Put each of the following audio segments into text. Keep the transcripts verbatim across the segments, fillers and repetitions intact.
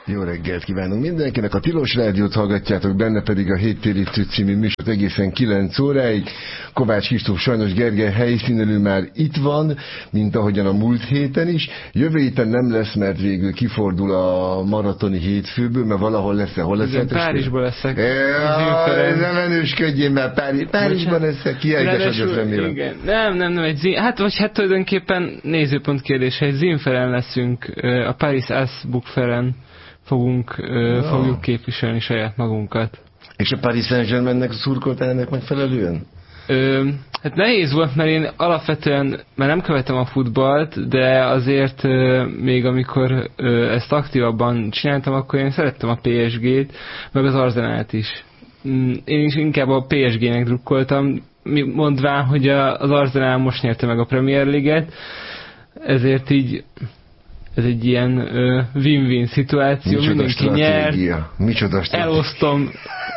Jó reggelt kívánunk mindenkinek, a Tilos Rádiót hallgatjátok, benne pedig a Héttérítő című műsor egészen kilenc óráig. Kovács Kristóf sajnos Gergely helyszínelő már itt van, mint ahogyan a múlt héten is. Jövő héten nem lesz, mert végül kifordul a maratoni hétfőből, mert valahol lesz, hol lesz? Igen, Párizsban leszek. Jaj, nem menősködjél már, Párizs, Párizsban leszek, kiállítás, hogy remélem. Igen. Nem, nem, nem, egy zin... hát vagy hát tulajdonképpen nézőpont kérdése, egy Zinferen leszünk, a Paris Asbook Feren fogunk, no. fogjuk képviselni saját magunkat. És a Paris Saint-Germainnek szurkoltál ennek megfelelően? Ö, hát nehéz volt, mert én alapvetően, mert nem követem a futballt, de azért ö, még amikor ö, ezt aktívabban csináltam, akkor én szerettem a pé es gét, meg az Arsenalt is. Én is inkább a pé es gének drukkoltam, mondván, hogy a, az Arsenal most nyerte meg a Premier League-et, ezért így ez egy ilyen uh, win-win szituáció, micsoda mindenki nyert, micsoda elosztom,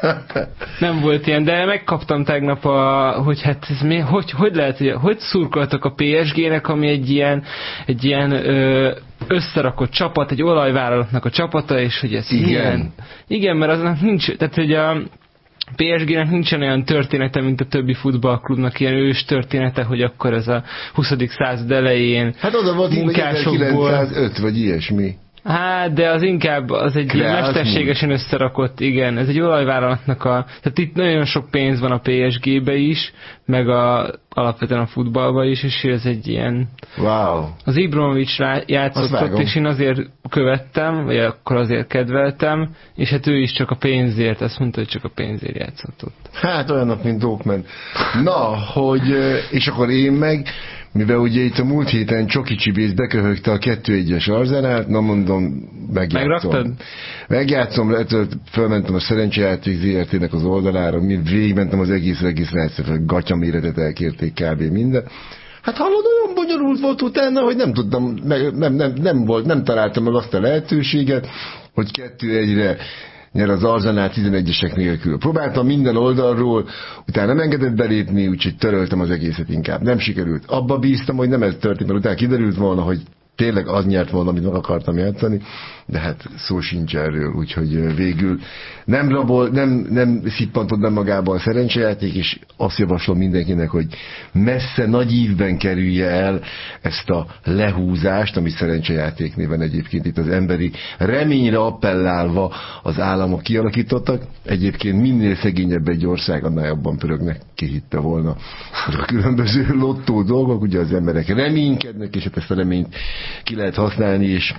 nem volt ilyen, de megkaptam tegnap, a, hogy hát ez mi, hogy, hogy lehet, hogy, hogy szurkoltak a pé es gének, ami egy ilyen, egy ilyen ö, összerakott csapat, egy olajvállalatnak a csapata, és hogy ez igen. Ilyen, igen, mert aznak nincs, tehát hogy a pé es gének nincsen olyan története, mint a többi futballklubnak, ilyen ős története, hogy akkor ez a huszadik század elején hát oda volt ezerkilencszázöt, vagy ilyesmi. Hát, de az inkább az egy ilyen mesterségesen összerakott, igen, ez egy olajvállalatnak a, tehát itt nagyon sok pénz van a pé es gébe is, meg a, alapvetően a futballba is, és ez egy ilyen... Wow. Az Ibrahimovics játszott ott, és én azért követtem, vagy akkor azért kedveltem, és hát ő is csak a pénzért, azt mondta, hogy csak a pénzért játszott ott. Hát olyanok, mint Dókman. Na, hogy, és akkor én meg, mivel ugye itt a múlt héten Csoki Csibész beköhögte a kettő egyes Arzenát, na mondom, megjátszom. Megraktad? Megjátszom, fölmentem a Szerencsejáték zé er té-nek az oldalára, végigmentem az egész, egész rájszöfel, gatyaméretet elkérték kb. Minden. Hát hallod, olyan bonyolult volt utána, hogy nem tudtam, nem, nem, nem, nem, volt, nem találtam meg azt a lehetőséget, hogy kettő egyre nyer az Arzenál tizenegyesek nélkül. Próbáltam minden oldalról, utána nem engedett belépni, úgyhogy töröltem az egészet inkább. Nem sikerült. Abba bíztam, hogy nem ez történt, mert utána kiderült volna, hogy tényleg az nyert volna, amit meg akartam játszani, de hát szó sincs erről, úgyhogy végül nem rabol, nem, nem szippantod be magába a szerencsejáték, és azt javaslom mindenkinek, hogy messze nagy ívben kerülje el ezt a lehúzást, amit szerencsejáték néven egyébként itt az emberi reményre appellálva az államok kialakítottak. Egyébként minél szegényebb egy ország, annál jobban pörögnek, ki hitte volna. A különböző lottó dolgok, ugye az emberek reménykednek, és ezt a reményt ki lehet használni, és,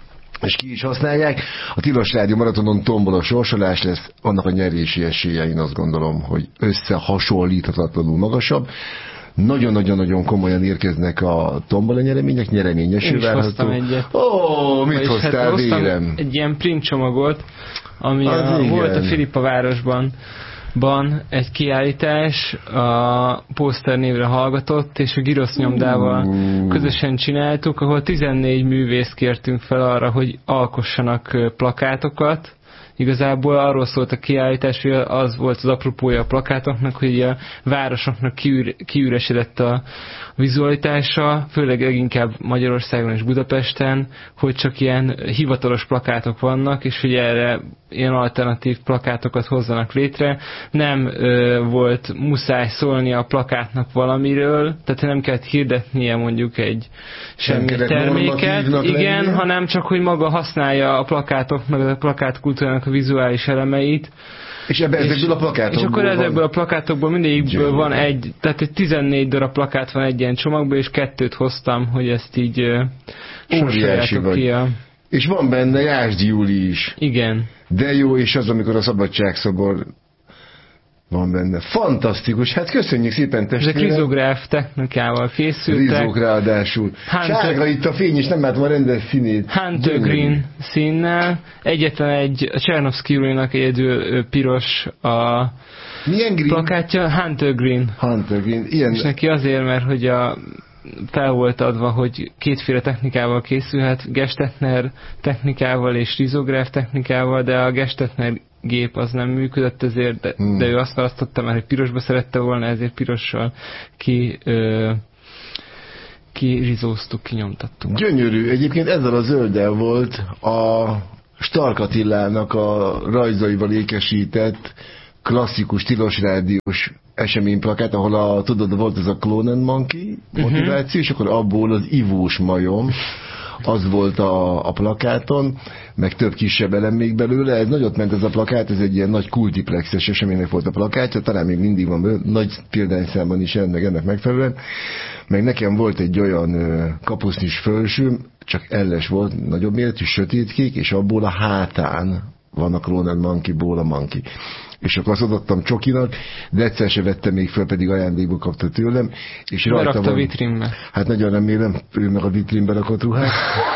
és ki is használják. A Tilos Rádió maratonon tombol a sorsolás lesz, annak a nyerési esélye, én azt gondolom, hogy összehasonlíthatatlanul magasabb. Nagyon-nagyon-nagyon komolyan érkeznek a tombola nyeremények, nyereményesül várható. Ó, mit hoztál, hát vélem? Egy ilyen print csomagot, ami a, volt a Filippa városban. Ban egy kiállítás, a Poster névre hallgatott, és a Girosz nyomdával uh. közösen csináltuk, ahol tizennégy művészt kértünk fel arra, hogy alkossanak plakátokat. Igazából arról szólt a kiállítás, hogy az volt az apropója a plakátoknak, hogy a városoknak kiür, kiüresedett a vizualitása, főleg leginkább Magyarországon és Budapesten, hogy csak ilyen hivatalos plakátok vannak, és hogy erre ilyen alternatív plakátokat hozzanak létre. Nem ö, volt muszáj szólni a plakátnak valamiről, tehát nem kellett hirdetnie mondjuk egy semmi terméket, igen, lennie, hanem csak, hogy maga használja a plakátok, meg a plakátkultúrának a vizuális elemeit. És ebben ezekből a plakátokból És akkor ezekből a plakátokból mindegyikből van egy, tehát egy tizennégy darab plakát van egy ilyen csomagból, és kettőt hoztam, hogy ezt így sorsoljátok ki. A... És van benne Jászd Júli is. Igen. De jó, és az, amikor a Szabadságszobor van benne. Fantasztikus, hát köszönjük szépen, testvérem. Ezek rizográf technikával készültek. Rizók ráadásul. Hunter... Sárga itt a fény, és nem látom a rendes színét. Hunter Green színnel. Egyetlen egy, a Csernovszky-nak egyedül piros a milyen green? Plakátja. Hunter Green. Hunter Green. Ilyen... És neki azért, mert hogy a fel volt adva, hogy kétféle technikával készülhet, Gestetner technikával és rizográf technikával, de a Gestetner gép az nem működött, ezért, de, hmm. de ő azt választotta már, hogy pirosba szerette volna, ezért pirossal ki, ö, ki rizóztuk, kinyomtattuk. Gyönyörű. Egyébként ezzel a zölddel volt a Stark Attilának a rajzaival ékesített klasszikus tilos rádiós eseményplakát, ahol a, tudod, volt ez a Clone and Monkey motiváció, uh-huh. és akkor abból az ivós majom, az volt a, a plakáton, meg több kisebb elem még belőle. Ez nagyot ment ez a plakát, ez egy ilyen nagy kultiplexes eseménynek volt a plakátja, talán még mindig van belőle, nagy példányszámban is ennek, ennek megfelelően. Meg nekem volt egy olyan ö, kapusznis fölsőm, csak elles volt, nagyobb méretű, sötétkék, és abból a hátán van a Clone and Monkey-ból a monkey. És akkor azt adottam Csokinak, de egyszer se vettem még föl, pedig ajándékból kapta tőlem. És rajta van, a vitrínbe. Hát nagyon remélem, ő meg a vitrínbe rakott ruhát.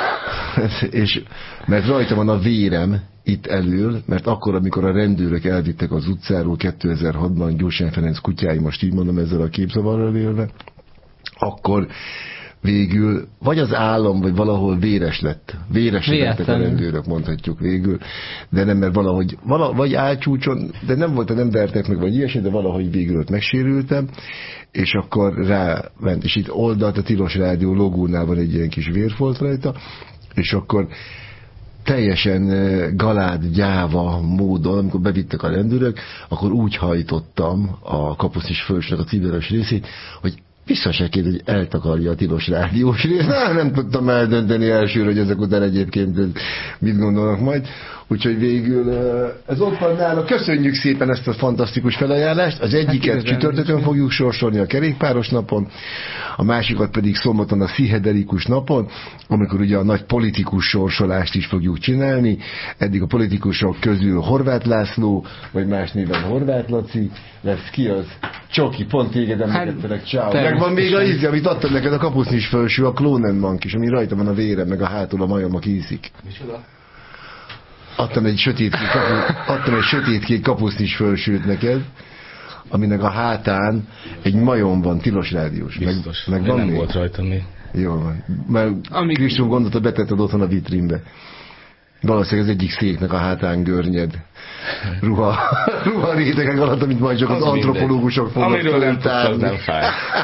És, mert rajta van a vérem itt elől, mert akkor, amikor a rendőrök elvittek az utcáról kétezer-hatban Gyurcsány Ferenc kutyái, most így mondom ezzel a képzavarral élve, akkor végül, vagy az állam, vagy valahol véres lett. Véres lettek a rendőrök, mondhatjuk végül. De nem, mert valahogy, vala, vagy álcsúcson, de nem volt, nem vertek meg, vagy ilyesmi, de valahogy végül ott megsérültem, és akkor ráment, és itt oldalt a Tilos Rádió logónál van egy ilyen kis vérfolt rajta, és akkor teljesen galád, gyáva módon, amikor bevittek a rendőrök, akkor úgy hajtottam a kapusznis fölsőnek a ciberes részét, hogy vissza se kérde, hogy eltakarja a Tilos Rádiós részt. Nem, nem tudtam eldönteni elsőre, hogy ezek után egyébként mit gondolnak majd. Úgyhogy végül ez ott van nála. Köszönjük szépen ezt a fantasztikus felajánlást. Az egyiket hát csütörtökön fogjuk sorsolni a kerékpáros napon, a másikat pedig szombaton a pszichedelikus napon, amikor ugye a nagy politikus sorsolást is fogjuk csinálni. Eddig a politikusok közül Horváth László, vagy más néven Horváth Laci lesz. Ki az? Csoki, pont téged emlékeztelek, ciao. Megvan még a ízge, amit adtam neked, a kapusznis fölső, a Clone and Monkey, ami rajta van a vérem, meg a hátul a majom, aki iszik. Micsoda? Adtam egy sötétkék, kapu, adtam egy sötétkék kapusznis fölsőt neked, aminek a hátán egy majom van, Tilos Rádiós. Biztos, meg, meg van nem még? volt rajta még. Jó van. Mert Kristum gondolta, betetted otthon a vitrínbe. Valószínűleg az egyik széknek a hátán görnyed. Ruha, ruha rétegek alatt, amit majd csak az, az antropológusok fognak amiről nem tudsz, az nem fáj.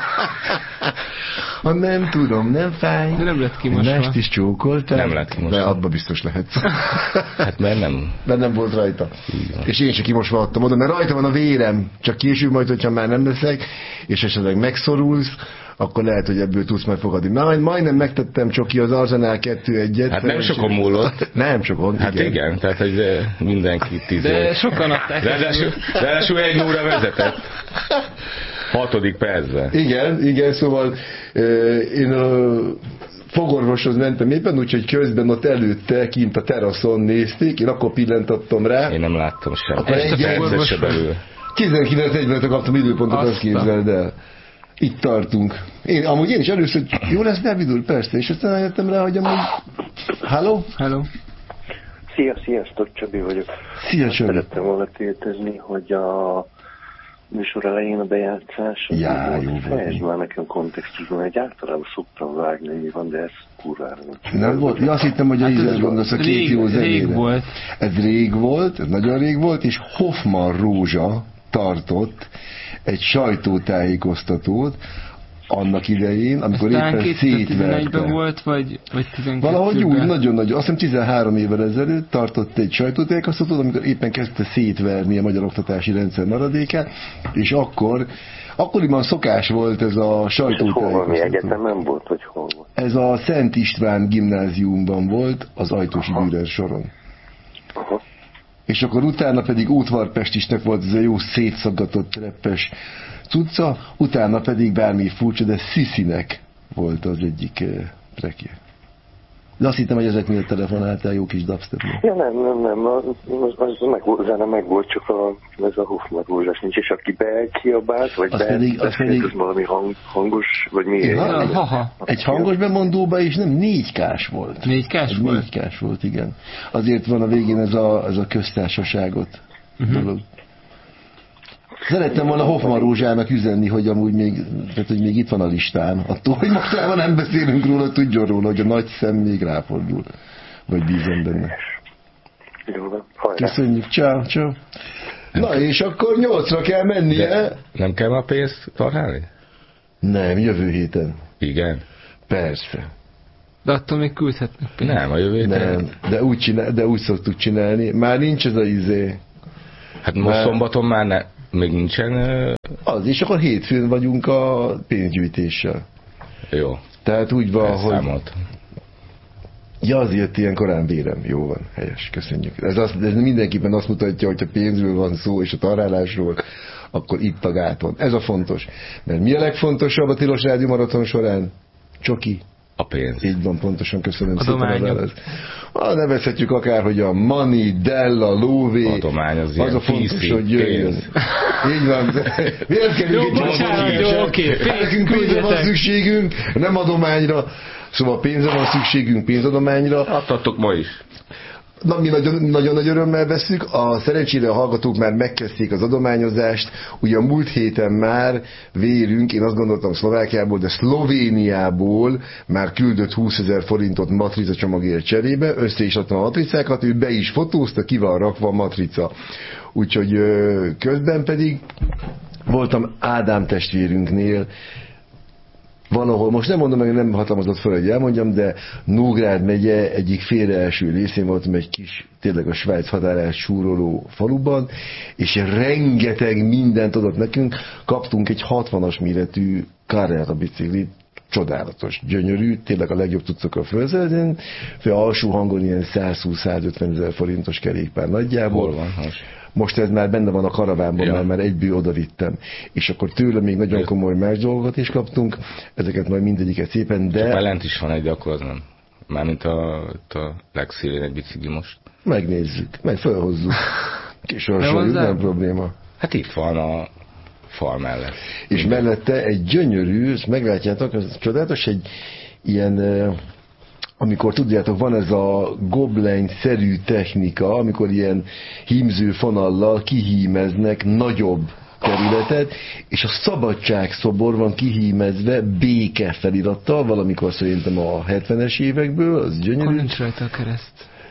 Ha nem tudom, nem fáj. De nem lett kimosva. Mást is csókoltál. Nem lett kimosva. De abba biztos lehetsz. Hát mert nem. De nem volt rajta. És én se kimosva adtam oda, mert rajta van a vérem. Csak később majd, hogyha már nem leszek, és esetleg megszorulsz, akkor lehet, hogy ebből tudsz majd fogadni. Majd, majdnem megtettem Csoki az Arzenál kettő egyet. Hát nem sokon múlott. Nem sokon, hát igen. igen, tehát hogy mindenki tíz. De sokan adták. Ráadásul egy óra vezetett. Hatodik percben. Igen, igen, szóval euh, én a fogorvoshoz mentem éppen, úgyhogy közben ott előtte, kint a teraszon nézték, én akkor pillantattam rá. Én nem láttam semmit. Egy percet se belül. tizenkilenc egyben kaptam időpontot, azt képzeld el. Itt tartunk. Én, amúgy én is először, jó lesz, ne vidul, persze, és aztán eljöttem rá, hogy amúgy... Hello? Hello. Szia, sziasztok, Csabi vagyok. Szia, Csabi. Szerettem volna tiltezni, hogy a műsor elején a bejátszás, já, jó fejezd már nekem kontextusban, egy általában szoktam vágni, így van, de ez kurvára nem. Nem volt? Ja, azt hittem, hogy a hát ízes gondolsz a két jó zenére. Rég volt. Ez rég volt, ez nagyon rég volt, és Hoffman Rózsa tartott egy sajtótájékoztatót annak idején, amikor aztán éppen szétverte. volt, vagy, vagy tizenkettőben? Valahogy úgy, nagyon-nagyon, azt hiszem tizenhárom évvel ezelőtt tartott egy sajtótájékoztatót, amikor éppen kezdte szétverni a magyar oktatási rendszer maradékát, és akkor, akkoriban szokás volt ez a sajtótájékoztató. Hol van, mi egyetemen volt, vagy hol volt? Ez a Szent István gimnáziumban volt, az Ajtósi Dürer soron. Aha. És akkor utána pedig Útvarpestisnek volt ez a jó szétszaggatott treppes cucca, utána pedig bármi furcsa, de Sziszinek volt az egyik eh, trekje. De azt hittem, hogy ezek miatt telefonáltál, jó kis dubstepnél. Ja nem, nem, nem, az, az meg, zene meg volt, csak a, ez a Hoffman Rózsás nincs, és aki bekiabált, vagy az pedig, az pedig... az valami hang, hangos, vagy mi? Ha, ha, ha. Egy hangos bemondóba is nem, négykás volt. Négykás volt? Négykás volt, igen. Azért van a végén ez a, ez a köztársaságot uh-huh. dolog. Szerettem volna Hoffman Rózsának üzenni, hogy amúgy még, tehát, hogy még itt van a listán. Attól, hogy mostában nem beszélünk róla, tudjon róla, hogy a nagy szem még ráfordul. Vagy bízom benne. Köszönjük, ciao, ciao. Na és akkor nyolcra kell mennie. De nem kell ma pénzt tarálni? Nem, jövő héten. Igen. Persze. De attól még küldhetnek pénzt. Nem, a jövő Nem, de úgy, csinál, de úgy szoktuk csinálni. Már nincs ez a izé. Hát most már... szombaton már ne, még nincsen... Az, és akkor hétfőn vagyunk a pénzgyűjtéssel. Jó. Tehát úgy van, hogy... Számolt. Ja, azért ilyen korán bérem. Jó van, helyes, köszönjük. Ez, azt, ez mindenképpen azt mutatja, hogy a pénzről van szó, és a tarálásról, akkor itt a gáton. Ez a fontos. Mert mi a legfontosabb a Tilos Rádió Maraton során? Csoki. A pénz. Így van, pontosan, köszönöm Adományok. szépen. Ah, nevezhetjük akár, hogy a Money, Della, Lóvé. Adomány az, az a fontos, hogy jöjjön. Így van. Miért kerül egy bocsánat, oké. Nekünk pénzre van szükségünk, nem adományra. Szóval pénzre van szükségünk, pénzadományra. Adtatok ma is. Na, mi nagyon, nagyon nagy örömmel veszük. A szerencsére a hallgatók már megkezdték az adományozást. Ugye a múlt héten már vérünk, én azt gondoltam Szlovákiából, de Szlovéniából már küldött húszezer forintot matrica csomagért cserébe. Össze is adtam a matricákat, ő be is fotózta, ki van rakva a matrica. Úgyhogy közben pedig voltam Ádám testvérünknél, valahol, most nem mondom meg, nem hatalmazott fel, hogy elmondjam, de Nógrád megye egyik félre első részén voltam egy kis, tényleg a Svájc határát súroló faluban, és rengeteg mindent adott nekünk. Kaptunk egy hatvanas méretű Carrera biciklit, csodálatos, gyönyörű, tényleg a legjobb cuccok a földszinten, fő alsó hangon ilyen százhúsz-százötven ezer forintos kerékpár nagyjából. Hol van? Most? Most ez már benne van a karavánban, ja. mert már egyből oda vittem. És akkor tőle még nagyon komoly más dolgokat is kaptunk, ezeket majd mindegyiket szépen, de... Csak már lent is van egy, de akkor az nem. Mármint a, a legszélén egy bicikli most. Megnézzük, meg felhozzuk. Kisorsoljuk, nem probléma. Hát itt van a fal mellett. És minden. Mellette egy gyönyörű, ezt meglátjátok, ez csodálatos, egy ilyen... amikor tudjátok, van ez a Gobelin-szerű technika, amikor ilyen hímző fonallal kihímeznek nagyobb területet, és a szabadságszobor van kihímezve béke felirattal, valamikor szerintem a hetvenes évekből, az gyönyörű. Akkor nincs rajta a kereszt.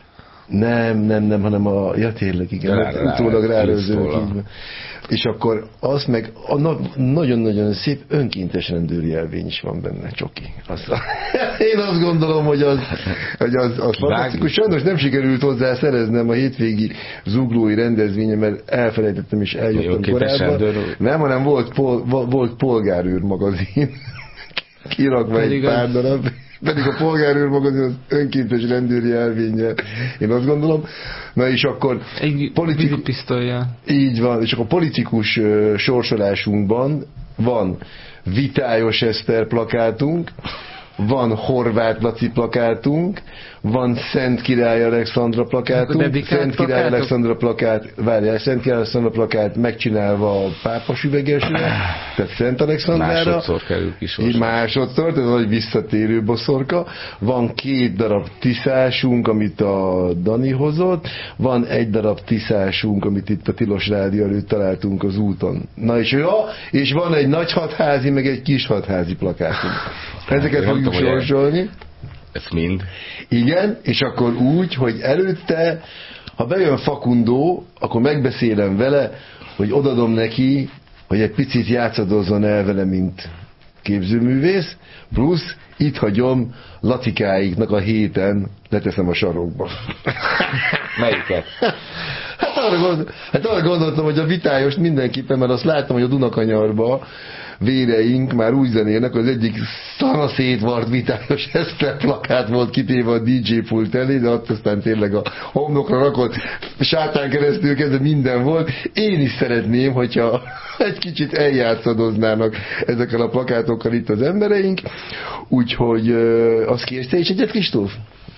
Nem, nem, nem, hanem a, ja tényleg, igen, rá, rá, utólag rárőzők. És akkor az meg a nagyon-nagyon szép önkéntes rendőri jelvény is van benne, Csoki. Azt, én azt gondolom, hogy az, hogy az, az fantasztikus. Sajnos nem sikerült hozzá szereznem a hétvégi zuglói rendezvénye, mert elfelejtettem és eljöttem korábban. Nem, hanem volt, pol, volt polgárőr magazin. Kirakva egy pár darab. Pedig a polgárőr magazin az önkéntes rendőri jelvénnyel, én azt gondolom. Na és akkor... Egy politikus pisztolya. Így van, és akkor politikus uh, sorsolásunkban van Vitályos Eszter plakátunk, van Horváth Laci plakátunk, van Szent Király Alexandra plakátunk, Szent Király Alexandra plakát, várjál, Szent Király Alexandra plakát megcsinálva a pápas üvegesre, tehát Szent Alexandrára. Másodszor kerül kisorsolásra. Másodszor, ez egy visszatérő boszorka. Van két darab tiszásunk, amit a Dani hozott, van egy darab tiszásunk, amit itt a Tilos Rádió előtt találtunk az úton. Na és, ja, és van egy nagy hatházi, meg egy kis hatházi plakátunk. Ezeket hát, fogjuk sorsolni. Ezt mind. Igen, és akkor úgy, hogy előtte, ha bejön Fakundó, akkor megbeszélem vele, hogy odadom neki, hogy egy picit játszadozzon el vele, mint képzőművész, plusz itt hagyom Lacikáiknak a héten, leteszem a sarokba. Melyiket? Hát arra, gondol, hát arra gondoltam, hogy a Vitályost mindenképpen, mert azt láttam, hogy a Dunakanyarba véreink már úgy zenélnek, az egyik szana szétvart Vitályos Eszter plakát volt kitéve a dé dzsé pult elé, de ott aztán tényleg a homlokra rakott sátán keresztül kezdve minden volt. Én is szeretném, hogyha egy kicsit eljátszadoznának ezekkel a plakátokkal itt az embereink. Úgyhogy azt kérsz te is egyet, Kristóf?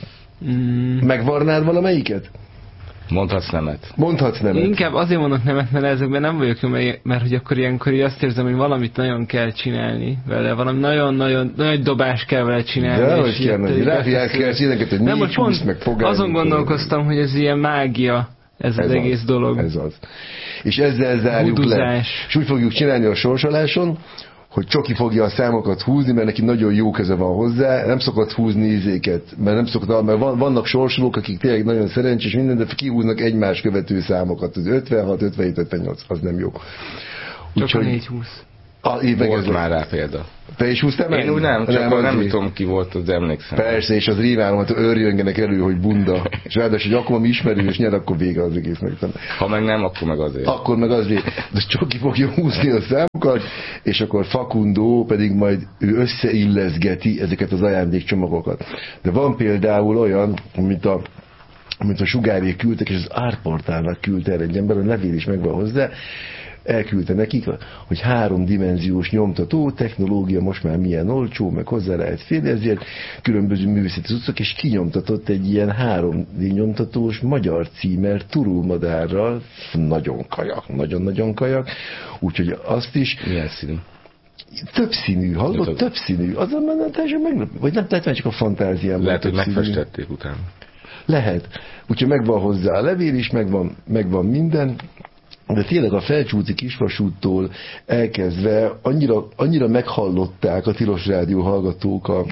Mm. Megvarnád valamelyiket? Mondhatsz nemet. Mondhatsz nemet. Inkább azért mondok nemet, mert ezekben nem vagyok jó, mert, mert hogy akkor ilyenkor így azt érzem, hogy valamit nagyon kell csinálni vele, valami nagyon-nagyon nagy dobás kell vele csinálni. De hogy kell, hogy ráfiák kell csinálni, hogy négy húsz meg fogálni. Azon gondolkoztam, hogy ez ilyen mágia, ez, ez az, az egész dolog. Ez az. És ezzel zárjuk Húduzás. le. És úgy fogjuk csinálni a sorsoláson, hogy Csoki fogja a számokat húzni, mert neki nagyon jó keze van hozzá, nem szokott húzni ízéket, mert nem szokott, mert van, vannak sorsolók, akik tényleg nagyon szerencsés minden, de kihúznak egymás követő számokat, az ötvenhat, ötvenhét, ötvennyolc, az nem jó. Csak a négy húsz. A, volt már rá példa. Te is húztál meg? Én úgy nem, csak nem, nem tudom ki volt, az emlékszem. Persze, és az rémálom, hogy őrjöngenek elő, hogy bunda. És ráadásul, hogy akkor ismerős nyer, akkor vége az egésznek. Ha meg nem, akkor meg azért. Akkor meg azért. De Csoki fogja húzni a számokat, és akkor Facundo pedig majd ő összeilleszgeti ezeket az ajándékcsomagokat. De van például olyan, mint a amit a Sugárék küldtek, és az Árportálnak küldte el egy ember, a levél is megvan hozzá, elküldte nekik, hogy háromdimenziós nyomtató, technológia most már milyen olcsó, meg hozzá lehet férni, ezért különböző művészeti cuccok, és kinyomtatott egy ilyen három dé nyomtatós magyar címer turulmadárral, nagyon kajak, nagyon-nagyon kajak, úgyhogy azt is... Milyen színű? Több színű, hallott? Több színű. Azon már nem teljesen meglepő. Vagy nem lehet, csak a fantáziám. Lehet, hogy megfestették utána. Lehet. Úgyhogy megvan hozzá a levél is, megvan, megvan minden, de tényleg a Felcsúci Kisvasúttól elkezdve annyira, annyira meghallották a Tilos Rádió hallgatók a,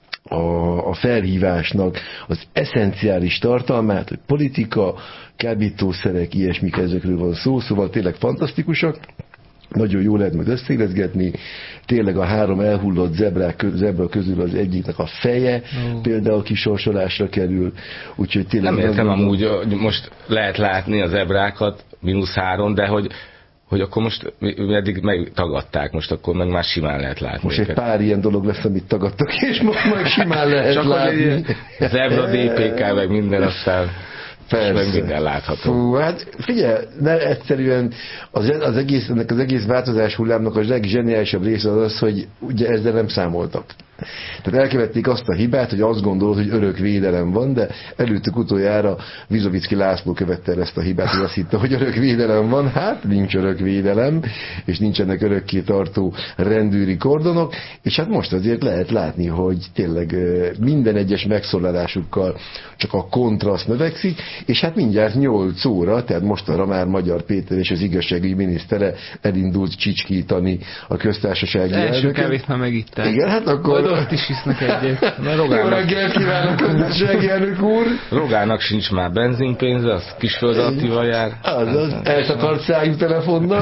a, a felhívásnak az eszenciális tartalmát, hogy politika, kábítószerek, ilyesmik, ezekről van szó, szóval tényleg fantasztikusak. Nagyon jó lehet majd összeilleszgetni. Tényleg a három elhullott zebrák, zebra közül az egyiknek a feje oh. például kisorsolásra kerül. Úgyhogy tényleg nem értem amúgy, hogy most lehet látni a zebrákat, mínusz három, de hogy, hogy akkor most eddig megtagadták, most akkor meg már simán lehet látni. Most őket. Egy pár ilyen dolog lesz, amit tagadtak, és most már simán lehet csak látni. Csak zebra, dé pé ká, meg minden, aztán meg minden látható. Fú, hát figyelj, ne, egyszerűen az, az egész, ennek az egész változás hullámnak a legzseniálisabb része az az, hogy ugye ezzel nem számoltak. Tehát elkövették azt a hibát, hogy azt gondolod, hogy örök védelem van, de előttük utoljára Vizovicki László követte el ezt a hibát, hogy azt hitte, hogy örök védelem van. Hát nincs örök védelem, és nincsenek örökké tartó rendőri kordonok, és hát most azért lehet látni, hogy tényleg minden egyes megszólalásukkal csak a kontraszt növekszik, és hát mindjárt nyolc óra, tehát mostanra már Magyar Péter és az igazságügyi minisztere elindult csicskítani a köztársasági elnököt. Első kávét már megitták. Igen, hát akkor ott is isznak egyet. Jó reggelt kívánok, közösségi elnök úr! Rogának sincs már benzinpénze, az Kisföld Attival jár. Azaz, eltakart szájú telefonnal.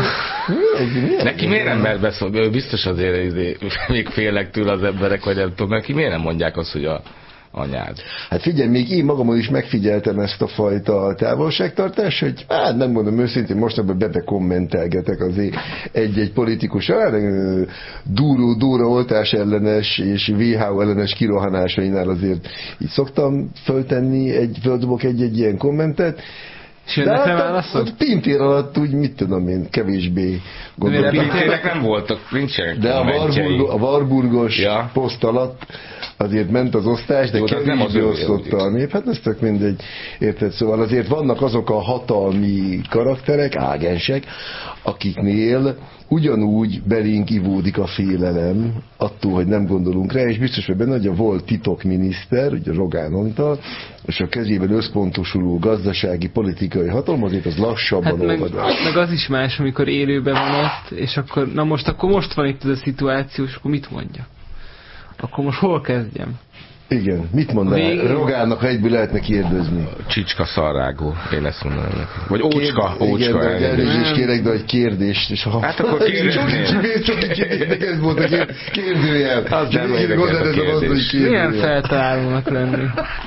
Neki miért nem mer beszólni? Ő biztos azért még félnek tőle az emberek, vagy nem tudom, neki miért nem mondják azt, hogy a anyád. Hát figyelj, még én magamon is megfigyeltem ezt a fajta távolságtartást, hogy hát nem mondom őszintén, mostanában bebe kommentelgetek azért egy-egy politikus, duró, duró oltás ellenes és vé há o ellenes kirohanásainál azért így szoktam föltenni, egy, földobok egy-egy ilyen kommentet. És jönnek nem válaszok? Pintér alatt úgy, mit tudom én, kevésbé gondolom. De Pintérnek nem voltak, nincsenek de a, Warburg, a Warburgos ja. poszt alatt azért ment az osztás, de kevésbé osztotta a nép. Hát ez tök mindegy, érted? Szóval azért vannak azok a hatalmi karakterek, ágensek, akiknél ugyanúgy belénk ivódik a félelem attól, hogy nem gondolunk rá, és biztos, hogy benne, hogy a volt titokminiszter, ugye Rogán Antal, és a kezében összpontosuló gazdasági, politikai hatalom, azért az lassabban hát olvad. Meg, meg az is más, amikor élőben van ott, és akkor, na most, akkor most van itt ez a szituáció, és akkor mit mondja? Akkor most hol kezdjem? Igen, mit mondanál? Rogánnak, ha egyből lehetne kérdezni. Csicska szarrágó, én ezt mondanám neki. Vagy ócska, Kérd, ócska. Igen, elnézést kérek, de egy kérdést. És ha... Hát akkor kérdezni. Csak egy kérdés, ez volt a kérdőjel. Az nem érdekel a kérdés. Milyen feltalálónak lenni?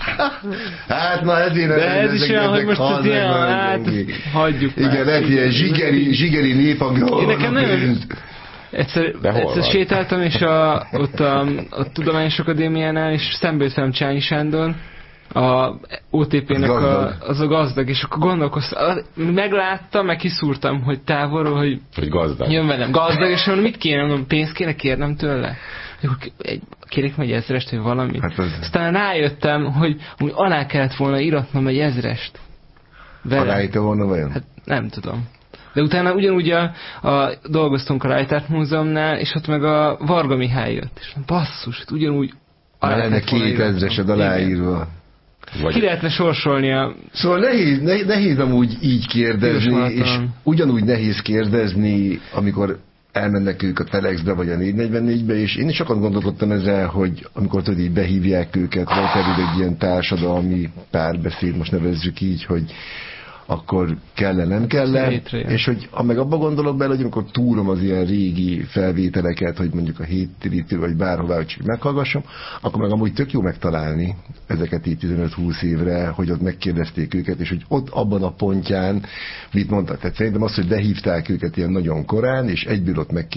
Hát na ezért... De ez is olyan, hogy most ez ilyen, hát hagyjuk már. Igen, lehet ilyen zsigeri, zsigeri néphangra. Én nekem nagyon... Egyszer, egyszer sétáltam, és a, ott a, a Tudományos Akadémiánál, és szembe jött velem Csányi Sándor, a o té pé-nek a, az a gazdag, és akkor gondolkoztam, megláttam, meg kiszúrtam, hogy távolról, hogy, hogy gazdag. Jön velem, gazdag, és mondom, mit kéne, mondom, pénzt kéne kérnem tőle? Egy, kérek meg egy ezrest, vagy valamit. Hát az... Aztán rájöttem, hogy, hogy alá kellett volna íratnom egy ezrest. Aláírta volna vajon? Hát nem tudom. De utána ugyanúgy a, a, dolgoztunk a Rajtárt Múzeumnál, és ott meg a Varga Mihály jött. És basszus, hát ugyanúgy alá lenne két ezresed aláírva. Vagy... Ki lehetne sorsolni a... Szóval nehéz, nehéz, nehéz amúgy így kérdezni, és ugyanúgy nehéz kérdezni, amikor elmennek ők a Telexbe, vagy a négy negyvennégybe, és én is sokat gondolkodtam ezzel, hogy amikor tudod, így behívják őket, vagy pedig egy ilyen társadalmi párbeszéd, most nevezzük így, hogy akkor kell-e, nem kell-e, és hogy meg abba gondolok bele, hogy amikor túrom az ilyen régi felvételeket, hogy mondjuk a héttérítő, vagy bárhová, hogy csak meghallgassam, akkor meg amúgy tök jó megtalálni ezeket így tizenöt-húsz évre, hogy ott megkérdezték őket, és hogy ott abban a pontján mit mondtak. Tehát szerintem az, hogy lehívták őket ilyen nagyon korán, és egyből ott meg